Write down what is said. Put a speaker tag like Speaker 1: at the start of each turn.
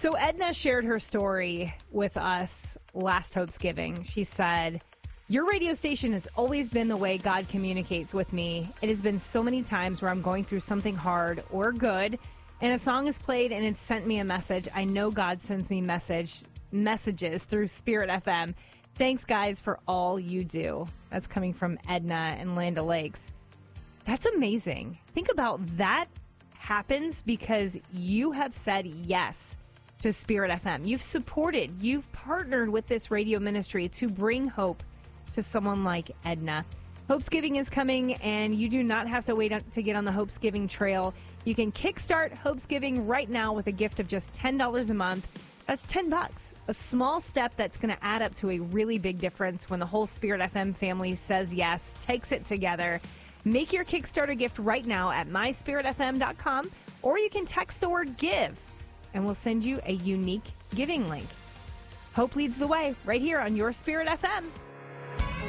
Speaker 1: So Edna shared her story with us last Hopesgiving. She said, "Your radio station has always been the way God communicates with me. It has been so many times where I'm going through something hard or good, and a song is played and it sent me a message. I know God sends me messages through Spirit FM. Thanks, guys, for all you do." That's coming from Edna in Land O'Lakes. That's amazing. Think about that happens because you have said yes to Spirit FM. You've partnered with this radio ministry to bring hope to someone like Edna. Hopesgiving is coming, and you do not have to wait to get on the Hopesgiving trail. You can kickstart Hopesgiving right now with a gift of just $10 a month. That's $10. A small step that's going to add up to a really big difference when the whole Spirit FM family says yes, takes it together. Make your Kickstarter gift right now at myspiritfm.com, or you can text the word GIVE, and we'll send you a unique giving link. Hope leads the way right here on your Spirit FM.